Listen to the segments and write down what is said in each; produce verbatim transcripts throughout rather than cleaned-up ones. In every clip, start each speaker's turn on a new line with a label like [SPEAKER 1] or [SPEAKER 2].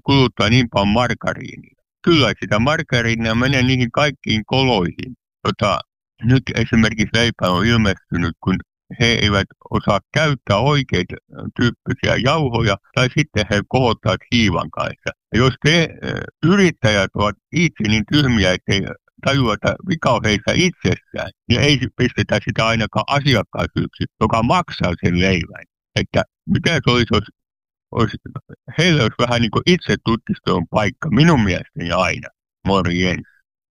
[SPEAKER 1] kuluttaa niin paljon margariinia. Kyllä sitä margariinia menee niihin kaikkiin koloihin. Tota, nyt esimerkiksi leipä on ilmestynyt, kun he eivät osaa käyttää oikeita tyyppisiä jauhoja, tai sitten he kohottavat hiivan kanssa. Ja jos te yrittäjät ovat itse niin tyhmiä, ettei tajua, että vika on heissä itsessään, niin ei pistetä sitä ainakaan asiakkaasyyksi, joka maksaa sen leivän. Että mitä se olisi, olisi, olisi heillä olisi vähän niin kuin itse tutkistoon paikka, minun mielestäni aina. Morjens.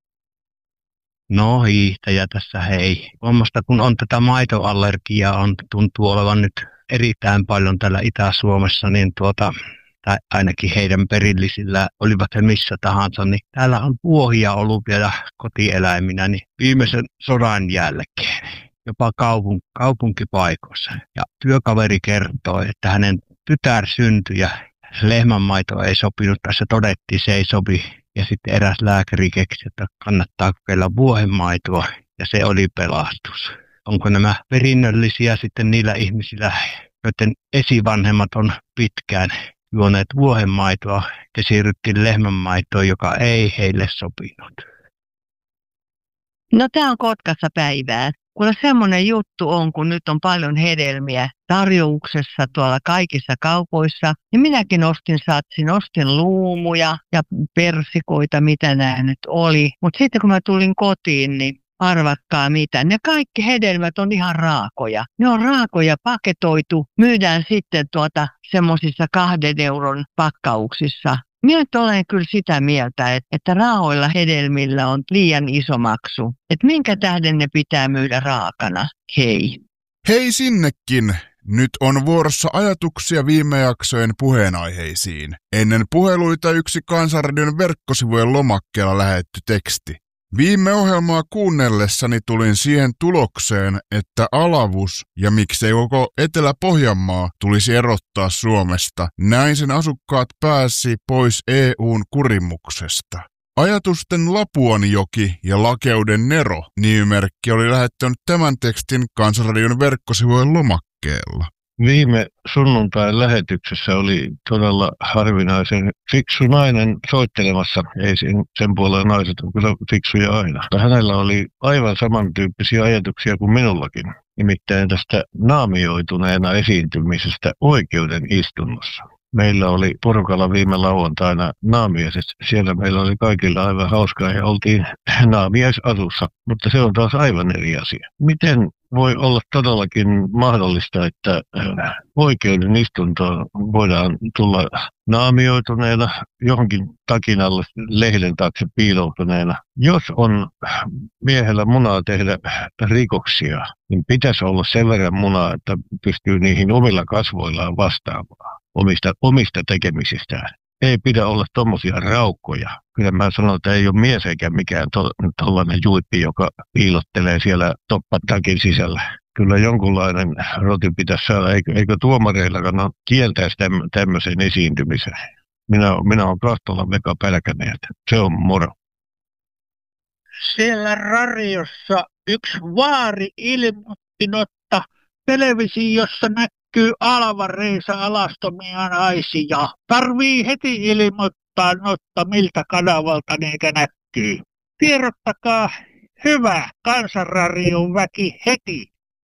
[SPEAKER 2] No hiihtäjä tässä hei. Tuommoista kun on tätä maitoallergiaa, on, tuntuu olevan nyt erittäin paljon täällä Itä-Suomessa, niin tuota, tai ainakin heidän perillisillä, olivat he missä tahansa, niin täällä on vuohia ollut vielä kotieläiminä niin viimeisen sodan jälkeen, jopa kaupun, kaupunkipaikoissa. Ja työkaveri kertoo, että hänen tytär syntyi ja lehmänmaito ei sopinut, tässä todettiin, se ei sopi. Ja sitten eräs lääkäri keksi, että kannattaa kokeilla vuohenmaitoa, ja se oli pelastus. Onko nämä perinnöllisiä sitten niillä ihmisillä, joiden esivanhemmat on pitkään juoneet vuohenmaitoa, ja siirryttiin lehmänmaitoon, joka ei heille sopinut?
[SPEAKER 3] No tämä on Kotkassa päivää. Kuule semmoinen juttu on, kun nyt on paljon hedelmiä tarjouksessa tuolla kaikissa kaupoissa, niin minäkin ostin satsin, ostin luumuja ja persikoita, mitä nämä nyt oli. Mutta sitten kun mä tulin kotiin, niin arvatkaa mitä, ne kaikki hedelmät on ihan raakoja. Ne on raakoja paketoitu, myydään sitten tuota semmoisissa kahden euron pakkauksissa. Minä nyt olen kyllä sitä mieltä, että, että raaoilla hedelmillä on liian iso maksu. Että minkä tähden ne pitää myydä raakana? Hei.
[SPEAKER 4] Hei sinnekin! Nyt on vuorossa ajatuksia viime jaksojen puheenaiheisiin. Ennen puheluita yksi Kansanradion verkkosivujen lomakkeella lähetty teksti. Viime ohjelmaa kuunnellessani tulin siihen tulokseen, että Alavus ja miksei koko Etelä-Pohjanmaa tulisi erottaa Suomesta. Näin sen asukkaat pääsi pois E U:n kurimuksesta. Ajatusten Lapuanjoki ja Lakeuden Nero -nimimerkki oli lähettänyt tämän tekstin Kansanradion verkkosivujen lomakkeella.
[SPEAKER 5] Viime sunnuntain lähetyksessä oli todella harvinaisen fiksu nainen soittelemassa. Ei sen, sen puolella naiset on kyllä fiksuja aina. Hänellä oli aivan samantyyppisiä ajatuksia kuin minullakin. Nimittäin tästä naamioituneena esiintymisestä oikeuden istunnossa. Meillä oli porukalla viime lauantaina naamiaiset. Siellä meillä oli kaikilla aivan hauskaa ja oltiin naamiaisasussa, mutta se on taas aivan eri asia. Miten voi olla todellakin mahdollista, että oikeuden istuntoon voidaan tulla naamioituneena johonkin takin alle lehden taakse piiloutuneena? Jos on miehellä munaa tehdä rikoksia, niin pitäisi olla sen verran munaa, että pystyy niihin omilla kasvoillaan vastaamaan omista, omista tekemisistään. Ei pidä olla tommosia raukkoja. Kyllä mä sanon, että ei ole mies eikä mikään tollainen juippi, joka piilottelee siellä toppatakin sisällä. Kyllä jonkunlainen roti pitäisi saada, eikö, eikö tuomareillakaan kieltäisi tämmöisen esiintymisen. Minä, minä olen kahtolla mega pälkäneet. Se on moro.
[SPEAKER 6] Siellä radiossa yksi vaari ilmoitti, että televisiossa näkyy Alva-Reisa alastomia naisia. Tarvii heti ilmoittaa, notta miltä kanavalta niitä näkyy. Tiedottakaa hyvä Kansanradion väki heti.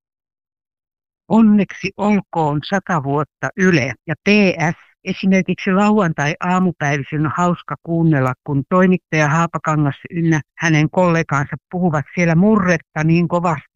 [SPEAKER 3] Onneksi olkoon sata vuotta Yle ja P S. Esimerkiksi lauantai-aamupäivisin on hauska kuunnella, kun toimittaja Haapakangas ynnä hänen kollegaansa puhuvat siellä murretta niin kovasti.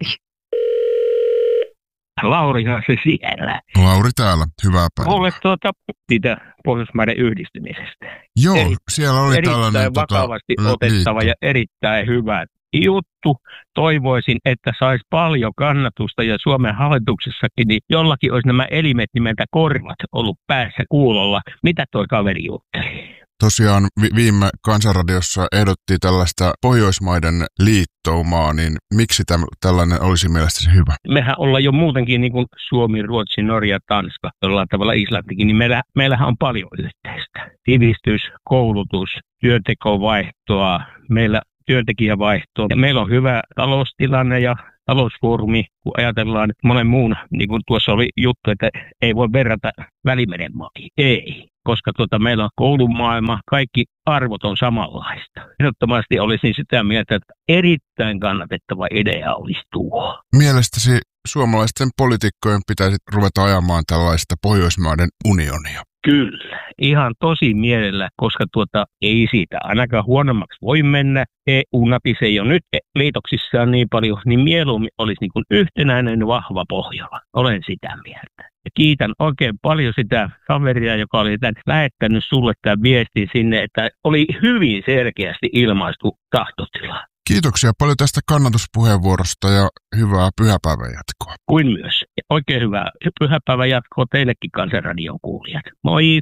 [SPEAKER 7] Laurihan se siellä.
[SPEAKER 4] Lauri täällä, hyvää päivää.
[SPEAKER 7] Olet tuota siitä Pohjoismaiden yhdistymisestä.
[SPEAKER 4] Joo,
[SPEAKER 7] Eri,
[SPEAKER 4] siellä oli
[SPEAKER 7] erittäin
[SPEAKER 4] tällainen...
[SPEAKER 7] Erittäin vakavasti
[SPEAKER 4] tota,
[SPEAKER 7] otettava
[SPEAKER 4] liitto.
[SPEAKER 7] ja erittäin hyvä juttu. Toivoisin, että saisi paljon kannatusta ja Suomen hallituksessakin, niin jollakin olisi nämä elimet nimeltä korvat ollut päässä kuulolla. Mitä toi kaveri jutteli?
[SPEAKER 4] Tosiaan vi- viime Kansanradiossa ehdotti tällaista Pohjoismaiden liittoumaa, niin miksi täm- tällainen olisi mielestäsi hyvä?
[SPEAKER 7] Mehän ollaan jo muutenkin niin kuin Suomi, Ruotsi, Norja, Tanska, jollain tavalla Islantikin, niin meillä, meillähän on paljon yhteistä. Sivistys, koulutus, työntekovaihtoa, meillä työntekijävaihtoa. Meillä on hyvä taloustilanne ja talousfoorumi, kun ajatellaan monen muun, niin kuin tuossa oli juttu, että ei voi verrata Välimeren maihin. Ei. koska tuota, meillä on koulumaailma, kaikki arvot on samanlaista. Ehdottomasti olisin sitä mieltä, että erittäin kannatettava idea olisi tuo.
[SPEAKER 4] Mielestäsi suomalaisten poliitikkojen pitäisi ruveta ajamaan tällaista Pohjoismaiden unionia?
[SPEAKER 7] Kyllä, ihan tosi mielellä, koska tuota, ei siitä ainakaan huonommaksi voi mennä. E U natisee jo nyt liitoksissaan niin paljon, niin mieluummin olisi niin kuin yhtenäinen vahva Pohjola. Olen sitä mieltä. Ja kiitän oikein paljon sitä kaveria, joka oli tämän lähettänyt sulle tämän viestin sinne, että oli hyvin selkeästi ilmaistu tahtotila.
[SPEAKER 4] Kiitoksia paljon tästä kannatuspuheenvuorosta ja hyvää pyhäpäivän jatkoa.
[SPEAKER 7] Kuin myös. Ja oikein hyvää pyhäpäivän jatkoa teillekin Kansanradion kuulijat. Moi!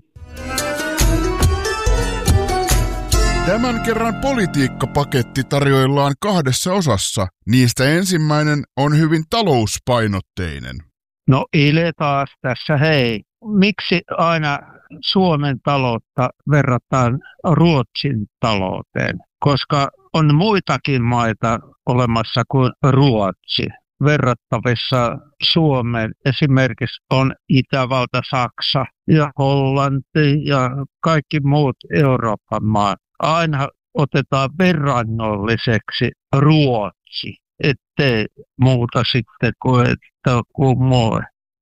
[SPEAKER 4] Tämän kerran politiikkapaketti tarjoillaan kahdessa osassa. Niistä ensimmäinen on hyvin talouspainotteinen.
[SPEAKER 6] No Ile taas tässä, hei. Miksi aina Suomen taloutta verrataan Ruotsin talouteen? Koska on muitakin maita olemassa kuin Ruotsi. Verrattavissa Suomeen esimerkiksi on Itävalta, Saksa ja Hollanti ja kaikki muut Euroopan maat. Aina otetaan verrannolliseksi Ruotsi, ettei muuta sitten kuin, että kuin moi.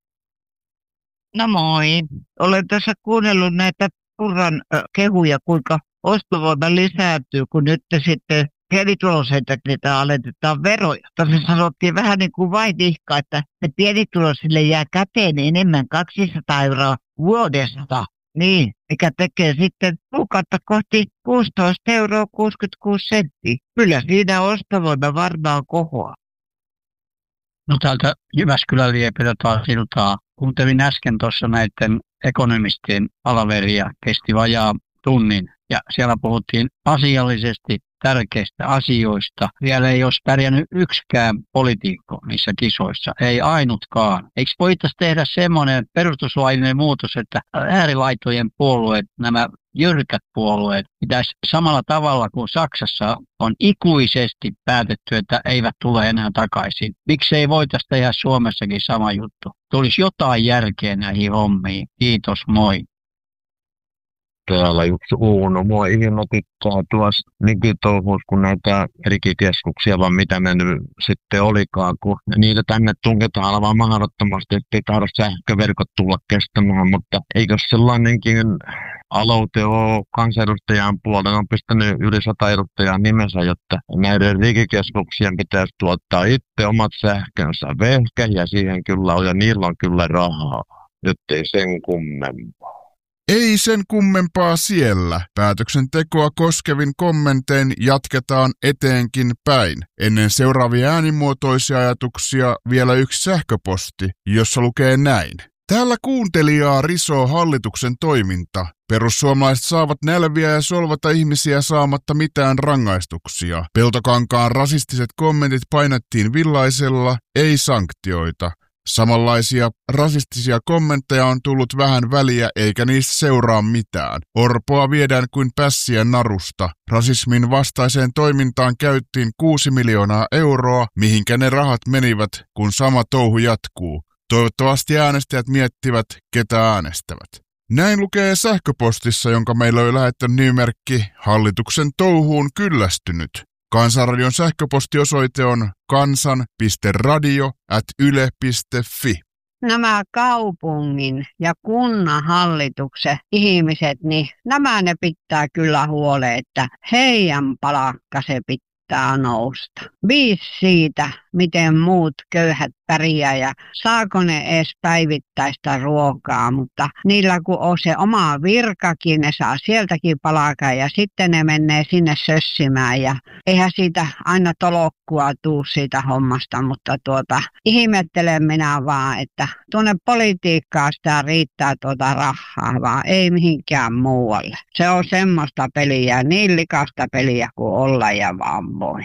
[SPEAKER 3] No moi. Olen tässä kuunnellut näitä Purran kehuja, kuinka ostovoima lisääntyy, kun nyt sitten pienituloisilta niitä aletetaan veroja. Tässä sanottiin vähän niin kuin vaihtoehtoa, että ne pienituloisille jää käteen enemmän kaksisataa euroa vuodesta. Niin, mikä tekee sitten kuukautta kohti kuusitoista euroa kuusikymmentäkuusi senttiä. Kyllä siinä ostovoima varmaan kohoaa.
[SPEAKER 2] No täältä Jyväskylän liepiltä taas iltaa. Kuuntelin äsken tuossa näiden ekonomistien palaveria, kesti vajaa tunnin. Ja siellä puhuttiin asiallisesti tärkeistä asioista. Vielä ei olisi pärjännyt yksikään poliitikko niissä kisoissa, ei ainutkaan. Eikö voitaisiin tehdä semmoinen perustuslaillinen muutos, että äärilaitojen puolueet, nämä jyrkät puolueet, pitäisi samalla tavalla kuin Saksassa on ikuisesti päätetty, että eivät tule enää takaisin. Miksi ei voitaisiin tehdä Suomessakin sama juttu? Tulisi jotain järkeä näihin hommiin. Kiitos, moi.
[SPEAKER 5] Täällä yksi Uuno. Mua ilmoittaa tuossa digitouhussa, kun näitä erikikeskuksia, vaan mitä ne nyt sitten olikaan, kun niitä tänne tunketaan aivan mahdottomasti, ettei tahdo sähköverkot tulla kestämään, mutta eikö sellainenkin aloite ole kansanedustajan puolella, on pistänyt yli sata edustajaa nimensä, jotta näiden digikeskuksien pitäisi tuottaa itse omat sähkönsä vehkä, ja siihen kyllä on, ja niillä on kyllä rahaa, jottei sen kummempaa.
[SPEAKER 4] Ei sen kummempaa siellä. Päätöksentekoa koskevin kommentein jatketaan eteenkin päin. Ennen seuraavia äänimuotoisia ajatuksia vielä yksi sähköposti, jossa lukee näin. Täällä kuuntelijaa risoo hallituksen toiminta. Perussuomalaiset saavat nälviä ja solvata ihmisiä saamatta mitään rangaistuksia. Peltokankaan rasistiset kommentit painettiin villaisella, ei sanktioita. Samanlaisia rasistisia kommentteja on tullut vähän väliä eikä niistä seuraa mitään. Orpoa viedään kuin pässiä narusta. Rasismin vastaiseen toimintaan käyttiin kuusi miljoonaa euroa, mihinkä ne rahat menivät, kun sama touhu jatkuu. Toivottavasti äänestäjät miettivät, ketä äänestävät. Näin lukee sähköpostissa, jonka meillä oli lähettänyt nimimerkki Hallituksen touhuun kyllästynyt. Kansanradion sähköpostiosoite on kansan piste radio ät yle piste fi.
[SPEAKER 3] Nämä kaupungin ja kunnan hallituksen ihmiset, niin nämä ne pitää kyllä huoleen, että heidän palkka se pitää nousta. Viisi siitä, miten muut köyhät pärjää ja saako ne edes päivittäistä ruokaa, mutta niillä kun on se oma virkakin, ne saa sieltäkin palkaa ja sitten ne menee sinne sössimään ja eihän siitä aina tolokkua tuu siitä hommasta, mutta tuota, ihmettelen minä vaan, että tuonne politiikkaan sitä riittää tuota rahaa, vaan ei mihinkään muualle. Se on semmoista peliä, niin likasta peliä kuin olla ja vaan voi.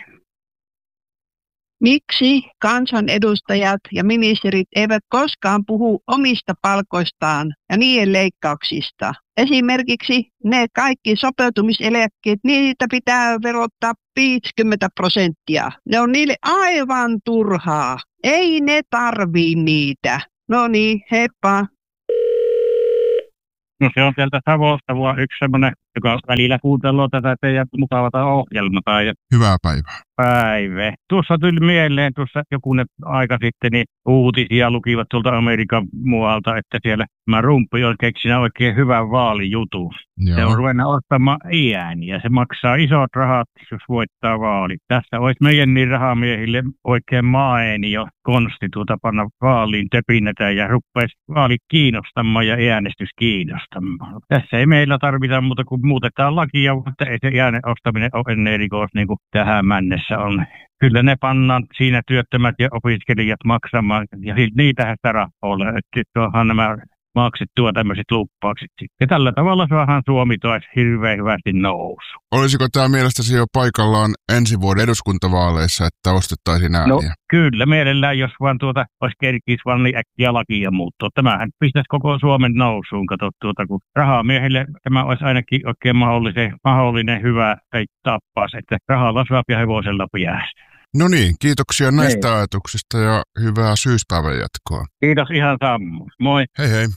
[SPEAKER 8] Miksi kansanedustajat ja ministerit eivät koskaan puhu omista palkoistaan ja niiden leikkauksista? Esimerkiksi ne kaikki sopeutumiseläkkeet, niitä pitää verottaa viisikymmentä prosenttia. Ne on niille aivan turhaa. Ei ne tarvii niitä. No niin, heippa.
[SPEAKER 7] No se on sieltä Savosta vaan yksi semmoinen, joka välillä kuuntelee tätä teidän mukavata ohjelmaa. Ja
[SPEAKER 4] Hyvää päivää.
[SPEAKER 7] päivä. Tuossa tuli mieleen tuossa jokunen aika sitten, niin uutisia lukivat tuolta Amerikan muualta, että siellä mä Rumpi on keksinyt oikein hyvän vaalijutun. Se on ruvennut ostamaan ääniä. Se maksaa isot rahat, jos voittaa vaalit. Tässä olisi meidän niin rahamiehille oikein maaeni jo konsti tuota panna vaaliin töpinnetä ja rupeaisi vaalit kiinnostamaan ja äänestys kiinnostamaan. Tässä ei meillä tarvita muuta kuin muutetaan lakia, mutta ei se äänen ostaminen ole ennen erikois niin kuin tähän mennessä on. Kyllä ne pannaan siinä työttömät ja opiskelijat maksamaan, ja niitähän sitä rahaa ole. Sitten onhan nämä maksettua tämmöiset lupaukset. Ja tällä tavalla saadaan Suomi taas hirveän hyvästi nousu.
[SPEAKER 4] Olisiko tämä mielestäsi jo paikallaan ensi vuoden eduskuntavaaleissa, että ostettaisiin ääniä?
[SPEAKER 7] No kyllä, mielellään, jos vaan tuota olisi kerkis vaan niin äkkiä lakia muuttua. Tämähän pistäisi koko Suomen nousuun, kato tuota, kun rahamiehille tämä olisi ainakin oikein mahdollinen, mahdollinen hyvä tappaus, että rahalla saa ja hevosella päästä.
[SPEAKER 4] No niin, kiitoksia näistä
[SPEAKER 7] Hei.
[SPEAKER 4] ajatuksista ja hyvää syyspäivän jatkoa.
[SPEAKER 7] Kiitos ihan samoin. Moi.
[SPEAKER 4] Hei hei.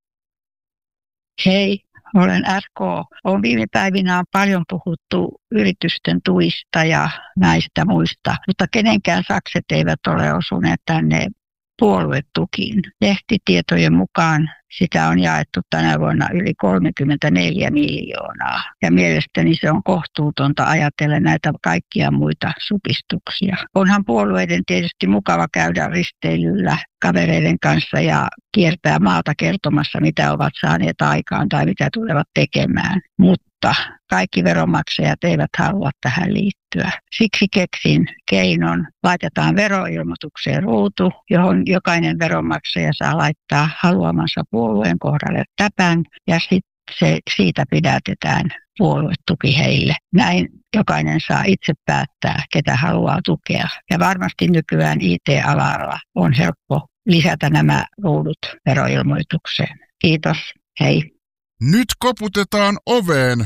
[SPEAKER 9] Hei, olen R K. On viime päivinä on paljon puhuttu yritysten tuista ja näistä muista, mutta kenenkään sakset eivät ole osuneet tänne puoluetukiin. Lehtitietojen mukaan sitä on jaettu tänä vuonna yli kolmekymmentäneljä miljoonaa. Ja mielestäni se on kohtuutonta ajatella näitä kaikkia muita supistuksia. Onhan puolueiden tietysti mukava käydä risteilyllä kavereiden kanssa ja kiertää maata kertomassa, mitä ovat saaneet aikaan tai mitä tulevat tekemään. Mutta kaikki veronmaksajat eivät halua tähän liittyä. Siksi keksin keinon. Laitetaan veroilmoitukseen ruutu, johon jokainen veronmaksaja saa laittaa haluamansa puolueen kohdalle täpän ja sitten se, siitä pidätetään puoluetuki heille. Näin jokainen saa itse päättää, ketä haluaa tukea. Ja varmasti nykyään I T-alalla on helppo lisätä nämä ruudut veroilmoitukseen. Kiitos, hei.
[SPEAKER 4] Nyt koputetaan oveen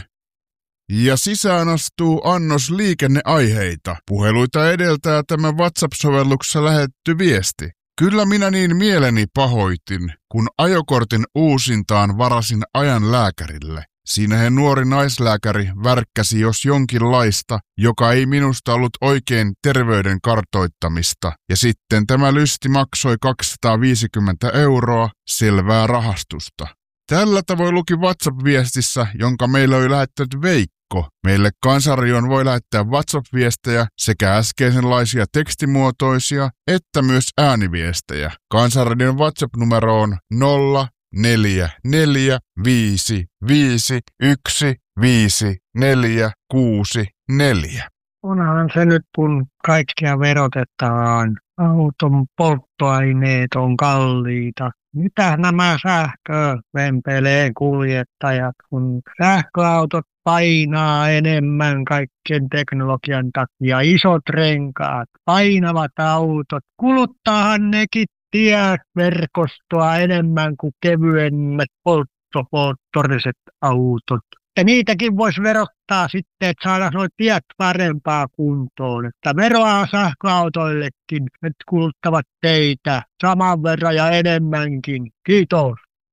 [SPEAKER 4] ja sisään astuu annos liikenneaiheita. Puheluita edeltää tämä WhatsApp-sovelluksessa lähetetty viesti. Kyllä minä niin mieleni pahoitin, kun ajokortin uusintaan varasin ajan lääkärille. Siinä he nuori naislääkäri värkkäsi jos jonkinlaista, joka ei minusta ollut oikein terveyden kartoittamista. Ja sitten tämä lysti maksoi kaksisataaviisikymmentä euroa, selvää rahastusta. Tällä tavoin luki WhatsApp-viestissä, jonka meille oli lähettänyt Veikko. Meille Kansanradion voi lähettää WhatsApp-viestejä sekä äskeisenlaisia tekstimuotoisia että myös ääniviestejä. Kansanradion WhatsApp-numero on nolla neljä neljä viisi viisi yksi viisi neljä kuusi neljä.
[SPEAKER 6] Onhan se nyt, kun kaikkia verotetaan. Auton polttoaineet on kalliita. Mitä nämä sähkövempeleen kuljettajat, kun sähköautot painaa enemmän kaikkien teknologian takia, isot renkaat, painavat autot, kuluttaahan nekin tieverkostoa enemmän kuin kevyemmät polttomoottoriset autot. Ja niitäkin voisi verottaa sitten, että saadaan nuo tiet parempaa kuntoon. Että veroa sähköautoillekin, että kuluttavat teitä saman verran ja enemmänkin. Kiitos.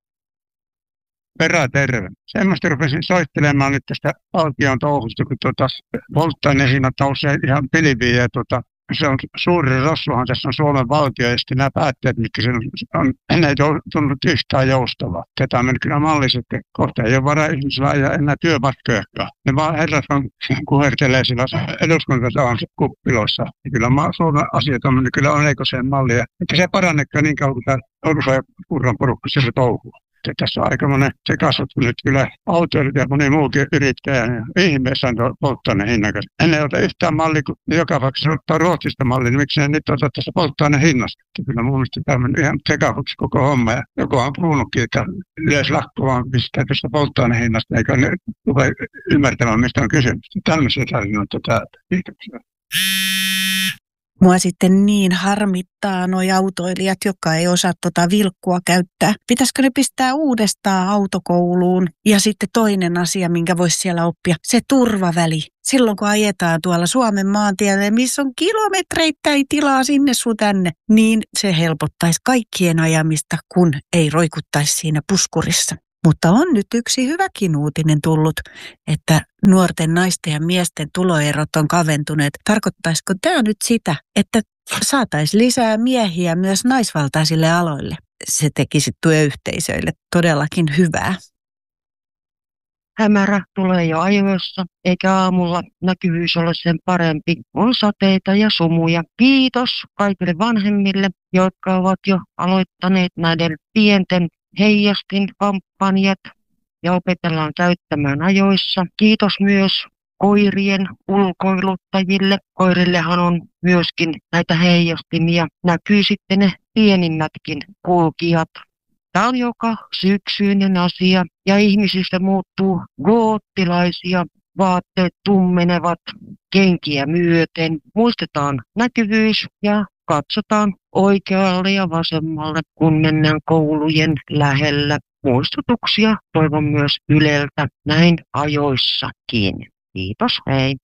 [SPEAKER 10] Perä terve. Semmoista rupesin soittelemaan nyt tästä valtion touhusta, kun tuota, polttoainehinnat nousee ihan pilviin ja tuota, se on suuri rosvohan, tässä on Suomen valtio ja sitten nämä päätteet, mitkä se on, ennen ei tullut yhtään joustavaa. Tätä on mennyt kyllä mallis, että kohta ei ole varaa ihmisillä ja enää työmatkojakaan. Ne vaan herrat on kuhertelee sillä eduskuntataan kuppiloissa. Ja kyllä Suomen asiat on mennyt kyllä oneikoseen malliin. Että se parannekaan niin kauan kuin tämä Orsa ja Purran porukka siellä touhuu. Tässä on aika monen sekasut, kun nyt kyllä autoilijat ja moni muukin yrittäjä ihmeessä on polttoaineen hinnakas. Ennen ota yhtään mallia, kun joka vaikka ottaa Ruotsista mallia, niin miksi ne nyt ota tästä polttoaineen hinnasta? Kyllä mun mielestä tämä on ihan sekavuksi koko homma. Ja joku on puhunutkin, että yleislakko vaan pistää tästä polttoaineen hinnasta, eikä ne tule ymmärtämään, mistä on kysymys. Tällaisia tarinoita täältä. Kiitoksia.
[SPEAKER 11] Mua sitten niin harmittaa noi autoilijat, jotka ei osaa tota vilkkua käyttää. Pitäisikö ne pistää uudestaan autokouluun? Ja sitten toinen asia, minkä voisi siellä oppia, se turvaväli. Silloin kun ajetaan tuolla Suomen maantielle, missä on kilometreittäin tilaa sinne sun tänne, niin se helpottaisi kaikkien ajamista, kun ei roikuttaisi siinä puskurissa. Mutta on nyt yksi hyväkin uutinen tullut, että nuorten naisten ja miesten tuloerot on kaventuneet. Tarkoittaisiko tämä nyt sitä, että saataisiin lisää miehiä myös naisvaltaisille aloille? Se tekisi työyhteisöille todellakin hyvää.
[SPEAKER 12] Hämärä tulee jo ajoissa, eikä aamulla näkyvyys ole sen parempi. On sateita ja sumuja. Kiitos kaikille vanhemmille, jotka ovat jo aloittaneet näiden pienten heijastinkampanjat ja opetellaan käyttämään ajoissa. Kiitos myös koirien ulkoiluttajille. Koirillehan on myöskin näitä heijastimia. Näkyy sitten ne pienimmätkin kulkijat. Tämä on joka syksyinen asia ja ihmisistä muuttuu goottilaisia, vaatteet tummenevat kenkiä myöten. Muistetaan näkyvyys ja katsotaan oikealle ja vasemmalle, kun mennään koulujen lähellä. Muistutuksia toivon myös Yleltä näin ajoissakin. Kiitos, hei.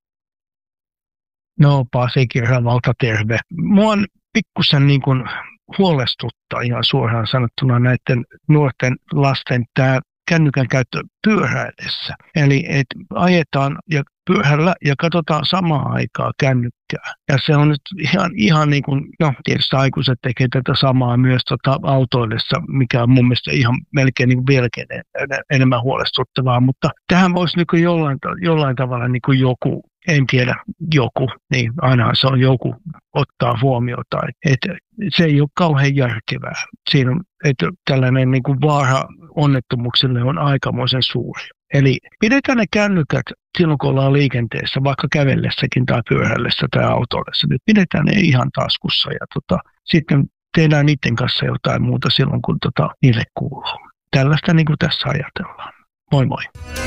[SPEAKER 6] No, Pasi Kirjavalta, terve. Mua on pikkusen niin kuin huolestuttaa ihan suoraan sanottuna näiden nuorten lasten tämä kännykän käyttö pyöräillessä. Eli et ajetaan ja pyörällä ja katsotaan samaan aikaan kännykkää. Ja se on nyt ihan, ihan niin kuin, no tietysti aikuiset tekee tätä samaa myös tota autoillessa, mikä on mun mielestä ihan melkein niin kuin vieläkin enemmän huolestuttavaa. Mutta tähän voisi niin kuin jollain, jollain tavalla niin kuin joku, en tiedä, joku, niin ainahan se on joku ottaa huomiota. Että se ei ole kauhean järkevää. Siinä on, että tällainen niin kuin vaara onnettomuuksille on aikamoisen suuri. Eli pidetään ne kännykät silloin, kun ollaan liikenteessä, vaikka kävellessäkin tai pyörällessä tai autollessa. Nyt pidetään ne ihan taskussa ja tota, sitten tehdään niiden kanssa jotain muuta silloin, kun tota, niille kuuluu. Tällaista niin kuin tässä ajatellaan. Moi moi!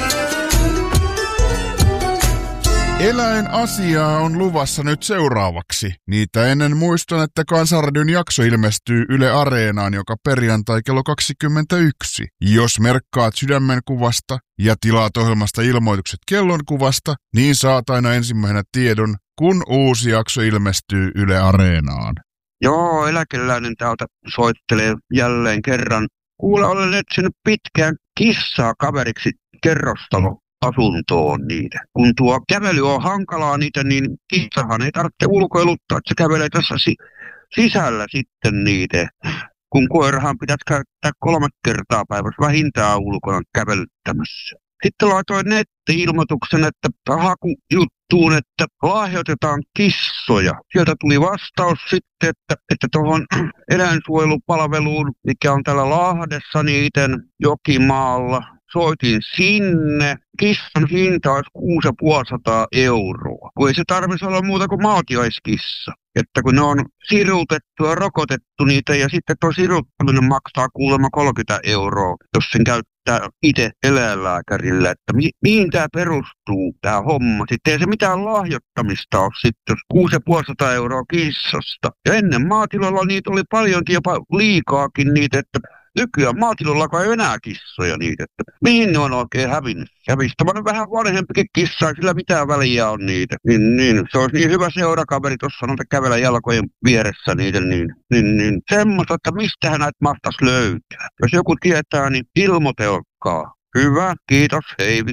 [SPEAKER 4] Eläinasiaa on luvassa nyt seuraavaksi. Niitä ennen muistan, että Kansanradion jakso ilmestyy Yle Areenaan joka perjantai kello kaksikymmentäyksi. Jos merkkaat sydämenkuvasta ja tilaat ohjelmasta ilmoitukset kellonkuvasta, niin saat aina ensimmäisenä tiedon, kun uusi jakso ilmestyy Yle Areenaan.
[SPEAKER 10] Joo, eläkeläinen täältä soittelee jälleen kerran. Kuule, olen etsinyt pitkään kissaa kaveriksi kerrostalo asuntoon niitä. Kun tuo kävely on hankalaa niitä, niin kissahan ei tarvitse ulkoiluttaa, että se kävelee tässä si- sisällä sitten niitä. Kun koirahan pitäisi käyttää kolme kertaa päivässä vähintään ulkona kävelyttämässä. Sitten laitoin netti-ilmoituksen, että hakujuttuun, että lahjoitetaan kissoja. Sieltä tuli vastaus sitten, että, että tuohon eläinsuojelupalveluun, mikä on täällä Lahdessa niiden Jokimaalla, soitin sinne. Kissan hinta olisi kuusituhattaviisisataa euroa. Kun ei se tarvitsisi olla muuta kuin maatiaiskissa. Että kun ne on sirutettu ja rokotettu niitä ja sitten tuo siruttaminen maksaa kuulemma kolmekymmentä euroa, jos sen käyttää itse eläinlääkärillä. Että mi- mihin tämä perustuu tämä homma. Sitten ei se mitään lahjoittamista ole sitten, jos kuusituhattaviisisataa euroa kissasta. Ja ennen maatilalla niitä oli paljonkin jopa liikaakin niitä, että nykyään maatilalla ei ole enää kissoja niitä, että mihin ne on oikein hävinnyt. Hävisi tämmöinen vähän vanhempikin kissa, ei sillä mitään väliä on niitä. Niin, niin, se olisi niin hyvä seurakaveri tuossa noita kävellä jalkojen vieressä niitä, niin, niin, niin. Semmoista, että mistähän näitä mahtaisi löytää. Jos joku tietää, niin ilmoitelkaa. Hyvä, kiitos, Heivi.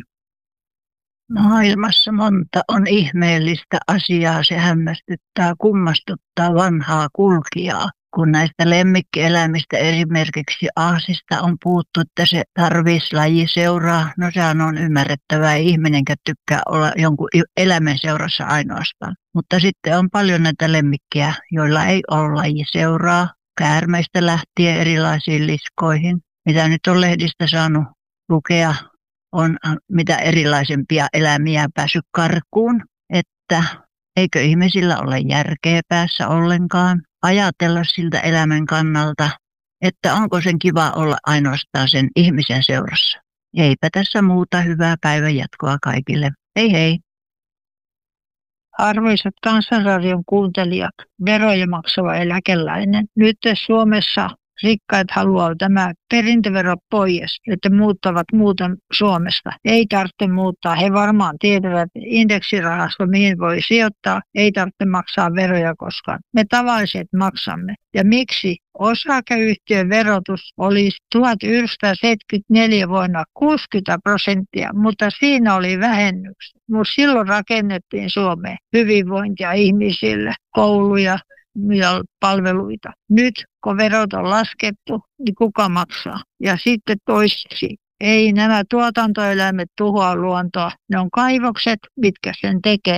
[SPEAKER 9] Maailmassa monta on ihmeellistä asiaa, se hämmästyttää, kummastuttaa vanhaa kulkijaa. Kun näistä lemmikkieläimistä esimerkiksi aasista on puhuttu, että se tarvitsisi lajiseuraa, no sehän on ymmärrettävää, ei ihminenkään tykkää olla jonkun eläimen seurassa ainoastaan. Mutta sitten on paljon näitä lemmikkiä, joilla ei ole lajiseuraa, käärmeistä lähtien erilaisiin liskoihin. Mitä nyt on lehdistä saanut lukea, on mitä erilaisempia eläimiä päässyt karkuun, että eikö ihmisillä ole järkeä päässä ollenkaan ajatella siltä elämän kannalta, että onko sen kiva olla ainoastaan sen ihmisen seurassa. Eipä tässä muuta, hyvää päivän jatkoa kaikille. Hei hei!
[SPEAKER 13] Arvoisat Kansanradion kuuntelijat, veroja maksava eläkeläinen. Nyt Suomessa
[SPEAKER 9] rikkaat haluaa tämä perintövero pois, että muuttavat muuten Suomesta. Ei tarvitse muuttaa. He varmaan tietävät indeksirahasto, mihin voi sijoittaa. Ei tarvitse maksaa veroja koskaan. Me tavalliset maksamme. Ja miksi? Osakeyhtiön verotus oli tuhatyhdeksänsataaseitsemänkymmentäneljä vuonna kuusikymmentä prosenttia, mutta siinä oli vähennys. Mutta silloin rakennettiin Suomeen hyvinvointia ihmisille, kouluja ja palveluita. Nyt kun verot on laskettu, niin kuka maksaa? Ja sitten toiseksi. Ei nämä tuotantoeläimet tuhoa luontoa. Ne on kaivokset, mitkä sen tekee.